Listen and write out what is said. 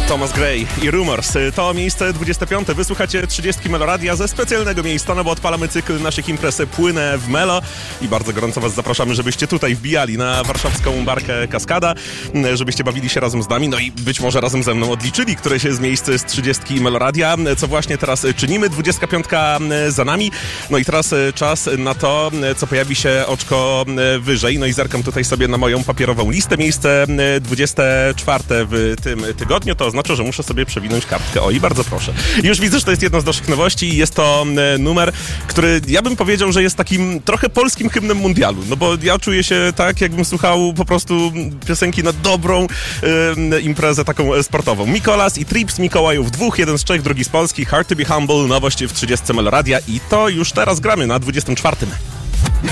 Thomas Gray i Rumors. To miejsce 25. Wysłuchacie 30 Meloradia ze specjalnego miejsca, no bo odpalamy cykl naszych imprez Płynę w Melo i bardzo gorąco was zapraszamy, żebyście tutaj wbijali na warszawską barkę Kaskada, żebyście bawili się razem z nami, no i być może razem ze mną odliczyli któreś z miejsc z 30 Meloradia, co właśnie teraz czynimy. 25 za nami, no i teraz czas na to, co pojawi się oczko wyżej, no i zerkam tutaj sobie na moją papierową listę. Miejsce 24 w tym tygodniu, to oznacza, że muszę sobie przewinąć kartkę. O, i bardzo proszę. Już widzę, że to jest jedna z naszych nowości i jest to numer, który ja bym powiedział, że jest takim trochę polskim hymnem mundialu, no bo ja czuję się tak, jakbym słuchał po prostu piosenki na dobrą imprezę taką sportową. Mikolas i Trips, Mikołajów dwóch, jeden z Czech, drugi z Polski, Hard to be Humble, nowość w 30 Meloradia i to już teraz gramy na 24.